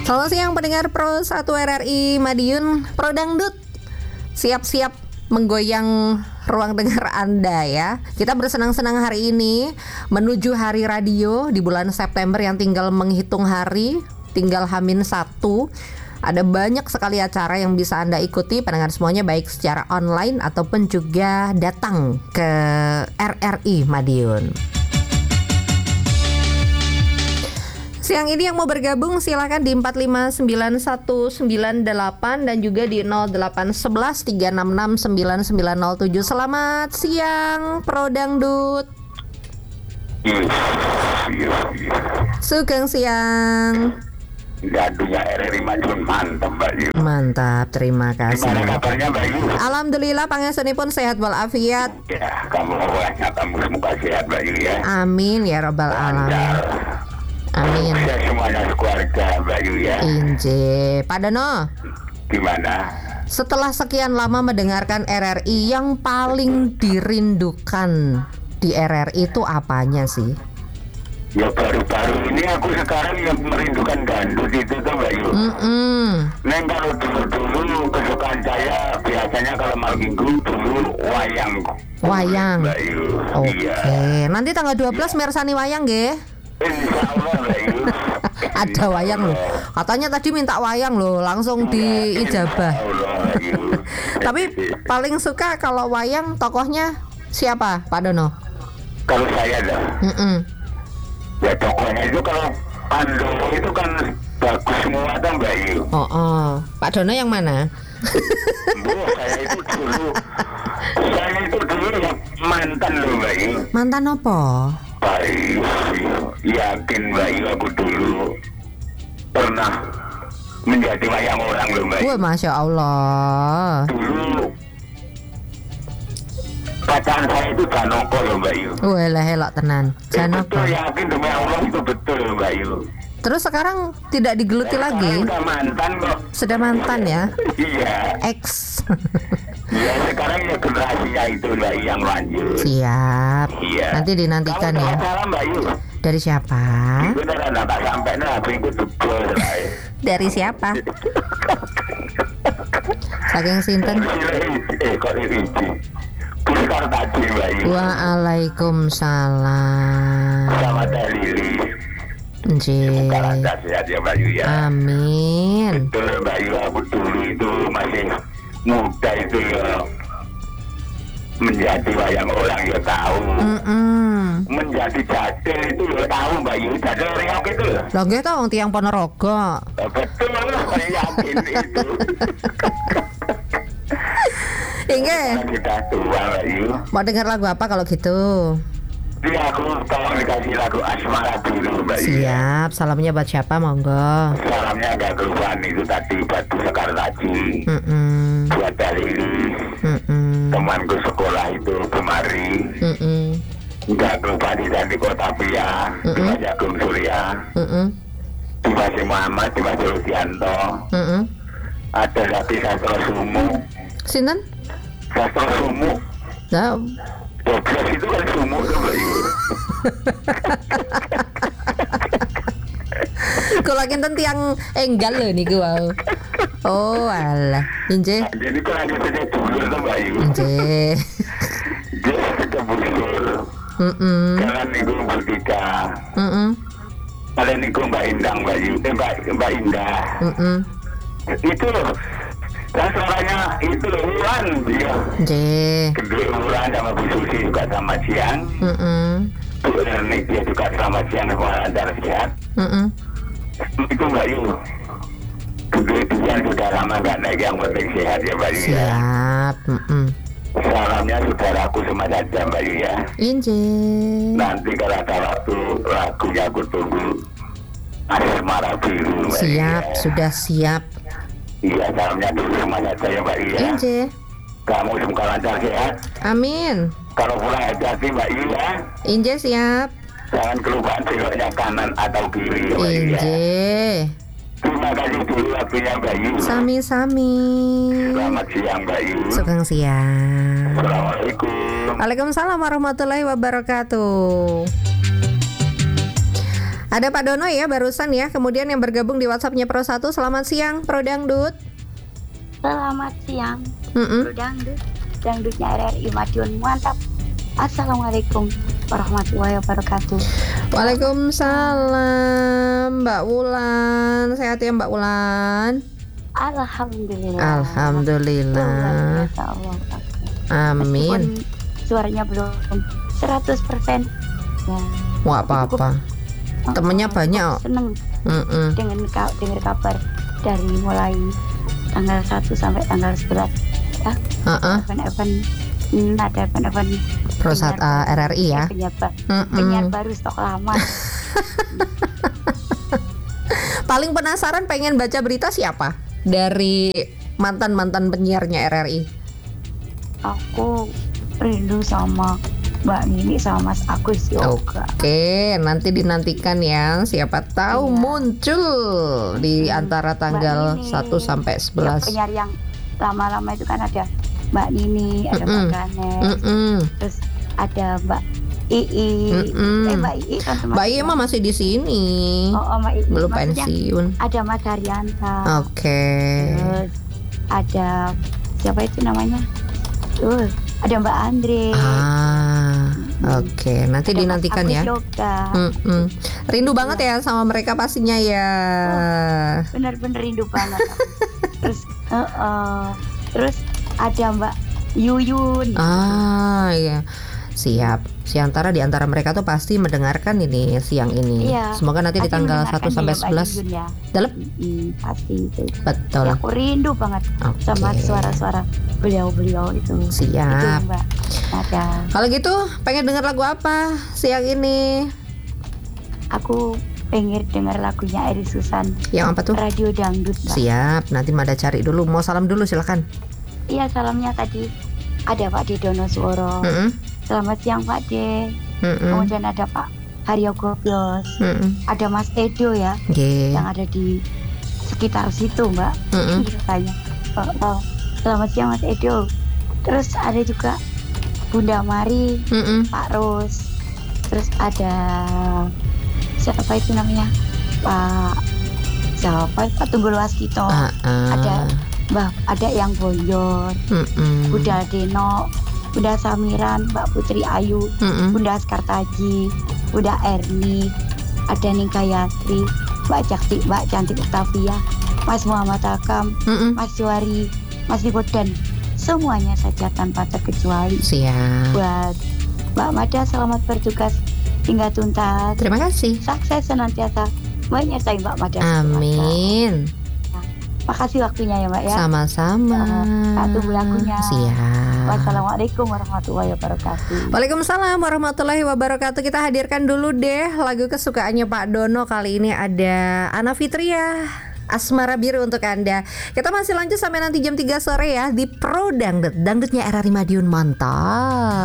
Selamat siang pendengar Pro 1 RRI Madiun. Pro Dangdut siap-siap menggoyang ruang dengar Anda ya. Kita bersenang-senang hari ini menuju hari radio di bulan September yang tinggal menghitung hari, tinggal H-1. Ada banyak sekali acara yang bisa Anda ikuti pendengar semuanya, baik secara online ataupun juga datang ke RRI Madiun. Siang ini yang mau bergabung silakan di 4591198 dan juga di 08113669907. Selamat siang Pro Dangdut. Sugeng siang. Gaduhnya RRI Madiun mantap Mbak Yu. Mantap, terima kasih. Gimana kabarnya Mbak Yu? Alhamdulillah pangesunipun sehat walafiat. Ya, kamu olehnya kamu semoga sehat Mbak Yu ya. Amin ya rabbal alamin. Amin. Ya, semuanya keluarga Mbak Yu ya. Inje, Pak Dono. Gimana? Setelah sekian lama mendengarkan RRI, yang paling dirindukan di RRI itu apanya sih? Ya baru-baru ini aku sekarang yang merindukan dangdut itu tuh Mbak Yu. Neng kalau dulu kesukaan saya biasanya kalau malam minggu dulu wayang. Wayang. Mbak Yu. Oke. Iya. Nanti tanggal 12 mirsani wayang nggih. Insya Allah Mbak Yu. Ada wayang loh. Katanya tadi minta wayang loh, langsung diijabah. Tapi paling suka kalau wayang tokohnya siapa, Pak Dono? Kalau saya dah. Ya tokohnya itu kalau Pandowo itu kan bagus semua kan Mbak Yu. Oh. Pak Dono yang mana? Saya itu dulu yang mantan loh Mbak Yu. Mantan apa? Baik, yakin Mbak Yu aku dulu pernah menjadi wayang orang loh Mbak Yu. Wah, Masya Allah. Dulu pacaran saya itu Janoko loh Mbak Yu. Wah, elok tenan. Janoko. Betul, yakin demi Allah itu betul Mbak Yu. Terus sekarang tidak digeluti lagi? Sudah mantan kok. Sudah mantan ya? Iya. X. Ya sekarang ya generasinya itu Mbak Yu yang lanjut. Siap. Iya. Nanti dinantikan kamu ya. salam Mbak Yu. Dari siapa? Itu tak sampai nah, aku jebol. Dari siapa? Saking sinten? Kok ini? Puskar tadi Mbak Yu. Waalaikumsalam. Selamat hari Lili. Nggih. Semoga sehat ya Mbak Yu ya. Amin. Betul Mbak Yu, aku dulu itu masih muda itu ya. Menjadi wayang orang ya tahu. Menjadi jadil itu ya tahu Mbak Yu. Jadil reok itu loh. Lho nggih to wong tiyang Ponorogo. Betul saya yakin itu. Inge, Kita tua Mbak Yu. mau dengar lagu apa kalau gitu? Jadi aku tolong dikasih lagu Asmara dulu Mbak Yu. Siap, salamnya buat siapa monggo. Salamnya agak keluhan itu tadi Batu Sekar Taji. Buat dari temanku sekolah itu kemari. Enggak lupa di Kota Pia, di Mas Agung Surya, di Mas Muhammad, di Mas Rudianto. Ada lagi Sastro Sumu. Sinten? Sastro Sumu. Nah, 12 itu kan Sumu tuh Mbak Yu. kula kinten tiyang enggal lho niku wau. Oh, alah. Inje. Jadi kalau ada saja dulur tuh Mbak Yu. Inje. Dia sudah busur. Jalan niku Budika. Kalian niku Mbak Indang Mbak Yu. Mbak Indah. Itu loh. Dan suaranya itu loh Wulan dia. Inje. Kedua Wulan sama Bu Susi juga sama siang. Bu Ernik dia juga sama siang sama Andar sehat. Itu Mbak Yu. Kedua sudah lama gak naik, yang penting sehat ya Mbak Yu ya. Siap. Salamnya saudaraku semua saja Mbak Yu ya. Inje. Nanti kalau ada waktu lagunya aku tunggu. Asmara Biru Mbak Yu Siap, ya. sudah siap. Iya, salamnya dulu semua saja ya Mbak Yu ya. Inje. Kamu semoga lancar sehat. Amin. Kalau pulang hati-hati Mbak Yu ya. Inje siap. Jangan kelupaan beloknya kanan atau kiri ya Mbak Yu ya. Inje. Terima kasih dulu waktunya Mbak Yu. Sami-sami. Selamat siang Mbak Yu. Sugeng siang. Assalamualaikum. Waalaikumsalam warahmatullahi wabarakatuh. Ada Pak Dono ya barusan ya. Kemudian yang bergabung di WhatsApp-nya Pro 1. Selamat siang Pro Dangdut. Selamat siang Pro Dangdut. Dangdutnya RRI Madiun mantap. Assalamualaikum warahmatullahi wabarakatuh. Waalaikumsalam Mbak Wulan. Sehat ya Mbak Wulan? Alhamdulillah. Alhamdulillah. Amin. Meskipun suaranya belum 100%. Ya, Wah apa-apa. Temennya banyak. Seneng dengar kabar dari mulai tanggal 1 sampai tanggal 11 ya. Event-event ada event-event Prosat RRI ya. Penyiar baru stok lama. Paling penasaran pengen baca berita siapa dari mantan-mantan penyiarnya RRI? Aku rindu sama Mbak Nini sama Mas Agus Yoga. Oke, nanti dinantikan ya. Siapa tahu muncul di antara tanggal 1 sampai 11. Penyiar yang lama-lama itu kan ada Mbak Nini, ada Mbak Ganet, terus ada Mbak Ii. Mbak Ii kan Mbak Ii mah masih di sini. Mbak Ii belum pensiun. Ada Mas Haryanta. Oke. Terus ada siapa itu namanya? Ada Mbak Andre. Oke, nanti ada dinantikan ya. Rindu banget ya sama mereka pastinya ya. Bener-bener rindu banget. Terus ada Mbak Yuyun. Iya. Siap. Siantara di antara mereka tuh pasti mendengarkan ini siang ini. Iya, semoga nanti di tanggal 1 sampai 11. Ya. Dalam? Pasti itu. Betul. Ya, aku rindu banget sama suara-suara beliau-beliau itu. Siap. Itu, Mbak. Ada. Kalau gitu, pengen dengar lagu apa siang ini? Aku pengen dengar lagunya Eri Susan. Yang apa tuh? Radio Dangdut, Mbak. Siap. Nanti Mada cari dulu. Mau salam dulu silakan. Iya, salamnya tadi ada Pak Dedono Suoro. Selamat siang Pak De. Kemudian ada Pak Haryo Gobios. Ada Mas Edo ya, yang ada di sekitar situ Mbak. Tanya. Selamat siang Mas Edo. Terus ada juga Bunda Mari, Pak Ros. Terus ada siapa itu namanya? Pak Tunggul Waskito. Ada yang Bonjor, Bunda Deno, Bunda Samiran, Mbak Putri Ayu, Bunda Askartaji, Bunda Erni, ada Ningka Yatri, Mbak Cantik Octavia, Mas Muhammad Akam, Mas Juari, Mas Niko, dan semuanya saja tanpa terkecuali. Siap. Buat Mbak Mada, selamat bertugas hingga tuntas. Terima kasih. Sukses senantiasa menyertai Mbak Mada. Amin. Makasih waktunya ya Mbak ya. Sama-sama. Tunggu lagunya. Siap. Wassalamualaikum warahmatullahi wabarakatuh. Waalaikumsalam warahmatullahi wabarakatuh. Kita hadirkan dulu deh lagu kesukaannya Pak Dono. Kali ini ada Ana Fitria, Asmara Biru untuk Anda. Kita masih lanjut sampai nanti jam 3 sore ya di Pro Dangdut. Dangdutnya RRI Madiun, mantap.